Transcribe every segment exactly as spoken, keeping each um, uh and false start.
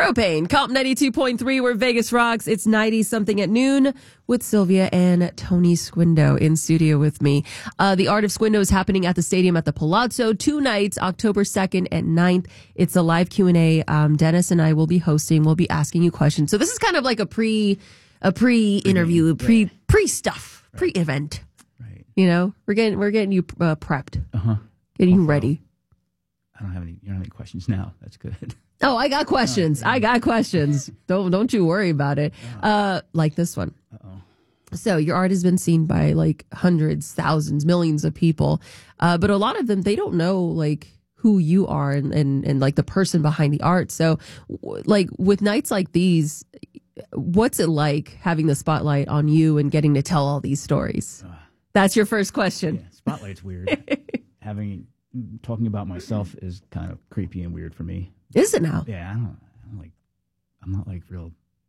Propane, Comp ninety-two point three, where Vegas rocks. It's ninety-something at noon with Sylvia and Tony Squindo in studio with me. Uh, the Art of Squindo is happening at the stadium at the Palazzo, two nights, October second and ninth. It's a live Q and A. Um, Dennis and I will be hosting. We'll be asking you questions. So this is kind of like a pre, a pre-interview, pre, pre-stuff, right. pre-event. Right. You know, we're getting, we're getting you uh, prepped. Uh-huh. Getting you ready. I don't have any, you don't have any questions now. That's good. Oh, I got questions. Oh, I got questions. don't don't you worry about it. Uh, like this one. Uh-oh. So your art has been seen by like hundreds, thousands, millions of people, uh, but a lot of them, they don't know like who you are and, and and like the person behind the art. So, w- like with nights like these, what's it like having the spotlight on you and getting to tell all these stories? Uh, That's your first question. Yeah, spotlight's weird. having talking about myself is kind of creepy and weird for me. Is it now? Yeah, I don't, I don't like. I'm not like real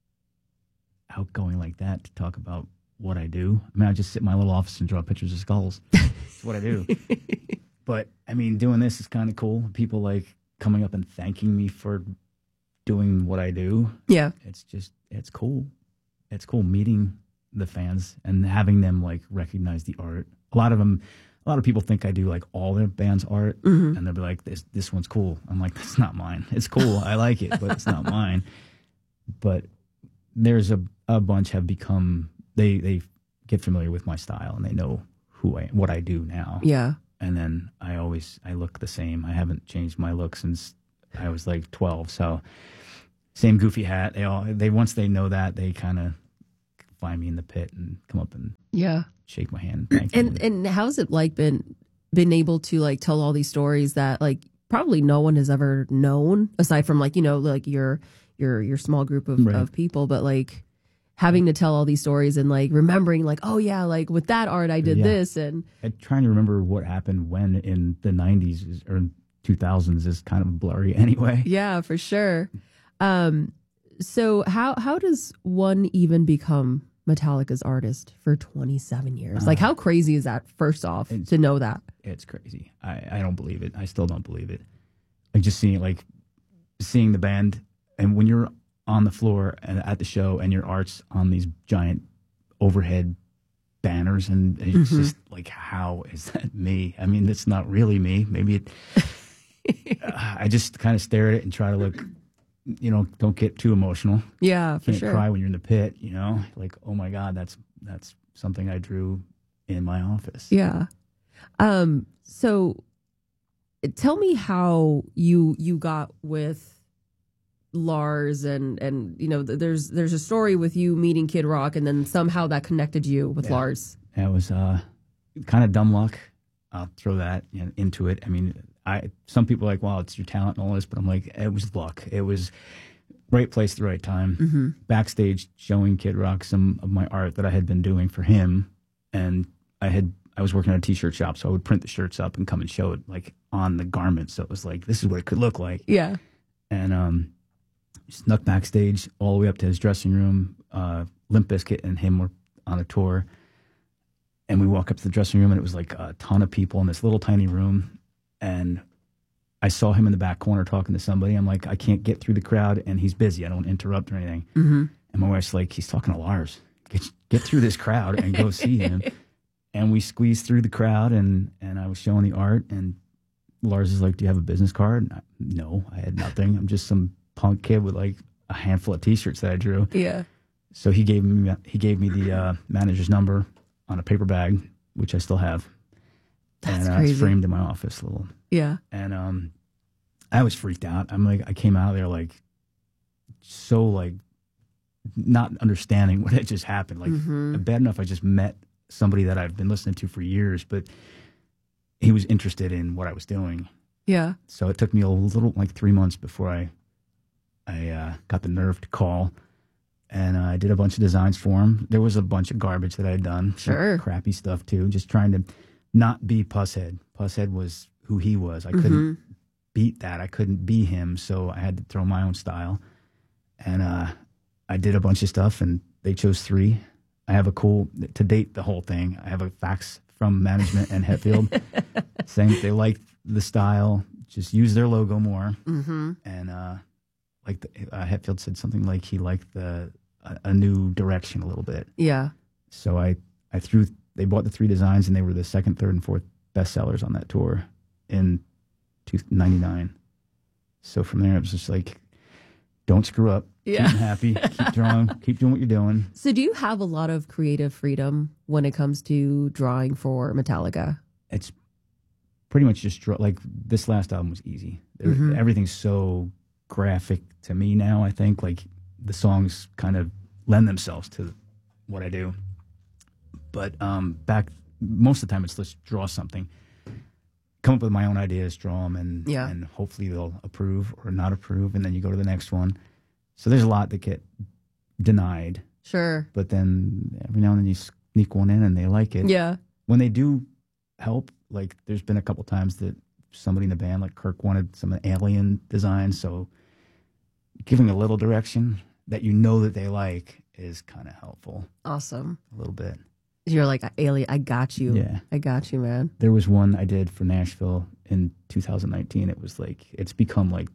outgoing like that to talk about what I do. I mean, I just sit in my little office and draw pictures of skulls. That's what I do. But I mean, doing this is kind of cool. People like coming up and thanking me for doing what I do. Yeah, it's just it's cool. It's cool meeting the fans and having them like recognize the art. A lot of them. A lot of people think I do like all their band's art, mm-hmm. and they'll be like, "This this one's cool." I'm like, "That's not mine. It's cool. I like it, but it's not mine." But there's a a bunch have become they they get familiar with my style and they know who I what I do now. Yeah. And then I always I look the same. I haven't changed my look since I was like twelve. So same goofy hat. They all they once they know that they kind of find me in the pit and come up and yeah. shake my hand. Thank and you. and how's it like been been able to like tell all these stories that like probably no one has ever known aside from like, you know, like your your your small group of, right. of people, but like having to tell all these stories and like remembering like, oh yeah, like with that art I did yeah. this. And I'm trying to remember what happened when in the nineties or two thousands is kind of blurry anyway. Yeah, for sure. Um so how how does one even become Metallica's artist for twenty-seven years? Uh, like, how crazy is that, first off, to know that? It's crazy. I, I don't believe it. I still don't believe it. Like, just seeing, like, seeing the band, and when you're on the floor and at the show and your art's on these giant overhead banners, and it's mm-hmm. just, like, how is that me? I mean, it's not really me. Maybe it... uh, I just kind of stare at it and try to look... You know, don't get too emotional. Yeah, for Can't sure. cry when you're in the pit, you know? Like, oh my God, that's that's something I drew in my office. Yeah. Um, so tell me how you you got with Lars and and you know, there's there's a story with you meeting Kid Rock and then somehow that connected you with yeah. Lars. That was uh kind of dumb luck. I'll throw that in, into it. I mean, I some people are like, wow, it's your talent and all this, but I'm like, it was luck. It was right place at the right time. Mm-hmm. Backstage showing Kid Rock some of my art that I had been doing for him, and I had I was working at a t-shirt shop, so I would print the shirts up and come and show it like on the garment. So it was like, this is what it could look like. Yeah. And um, snuck backstage all the way up to his dressing room. Uh, Limp Bizkit and him were on a tour. And we walk up to the dressing room, and it was like a ton of people in this little tiny room. And I saw him in the back corner talking to somebody. I'm like, I can't get through the crowd, and he's busy. I don't want to interrupt or anything. Mm-hmm. And my wife's like, he's talking to Lars. Get, get through this crowd and go see him. And we squeezed through the crowd, and, and I was showing the art. And Lars is like, do you have a business card? And I, no, I had nothing. I'm just some punk kid with like a handful of T-shirts that I drew. Yeah. So he gave me he gave me the uh, manager's number on a paper bag, which I still have. That's and uh, crazy. It's framed in my office a little. Yeah. And um, I was freaked out. I'm like, I came out of there like, so like, not understanding what had just happened. Like, mm-hmm. bad enough I just met somebody that I've been listening to for years, but he was interested in what I was doing. Yeah. So it took me a little, like three months before I, I uh, got the nerve to call. And uh, I did a bunch of designs for him. There was a bunch of garbage that I had done. Sure. Crappy stuff, too. Just trying to not be Pusshead. Pusshead was who he was. I couldn't mm-hmm. beat that. I couldn't be him, so I had to throw my own style. And uh, I did a bunch of stuff, and they chose three. I have a cool, to date the whole thing, I have a fax from management and Hetfield saying they liked the style, just use their logo more. Mm-hmm. And uh, like the, uh, Hetfield said something like he liked the a, a new direction a little bit. Yeah. So I I threw they bought the three designs and they were the second, third, and fourth best sellers on that tour in ninety-nine. So from there it was just like, don't screw up. Yeah. Keep them happy. Keep drawing. Keep doing what you're doing. So do you have a lot of creative freedom when it comes to drawing for Metallica? It's pretty much just draw. Like this last album was easy. There, Mhm. Everything's so graphic to me now. I think like the songs kind of lend themselves to what I do. But um, back most of the time, it's let's draw something, come up with my own ideas, draw them, and Yeah. and hopefully they'll approve or not approve, and then you go to the next one. So there's a lot that get denied, Sure. but then every now and then you sneak one in and they like it. Yeah. When they do help, like there's been a couple times that somebody in the band, like Kirk, wanted some alien designs, so giving a little direction that you know that they like is kind of helpful Awesome. a little bit. You're like, Ailey, I got you. Yeah. I got you, man. There was one I did for Nashville in two thousand nineteen. It was like, it's become like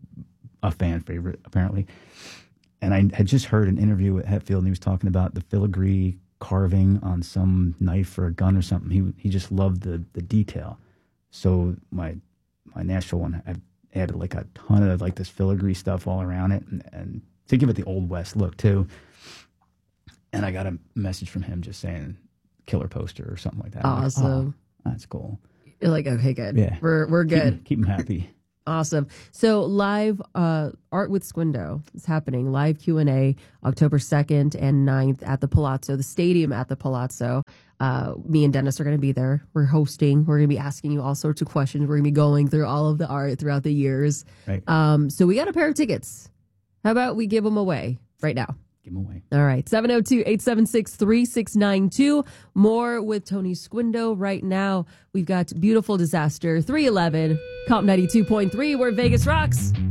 a fan favorite, apparently. And I had just heard an interview with Hetfield, and he was talking about the filigree carving on some knife or a gun or something. He he just loved the the detail. So my my Nashville one, I added like a ton of like this filigree stuff all around it, and, and to give it the Old West look too. And I got a message from him just saying killer poster or something like that. I'm like, Awesome. oh, that's cool. You're like, okay, good. Yeah. We're we're good. Keep them happy. Awesome. So live uh, Art with Squindo is happening. Live Q and A October second and ninth at the Palazzo, the stadium at the Palazzo. Uh, me and Dennis are going to be there. We're hosting. We're going to be asking you all sorts of questions. We're going to be going through all of the art throughout the years. Right. Um, so we got a pair of tickets. How about we give them away right now? Give them away. All right. seven oh two, eight seven six, three six nine two. More with Tony Squindo right now. We've got Beautiful Disaster, three eleven, Comp ninety-two point three, where Vegas rocks.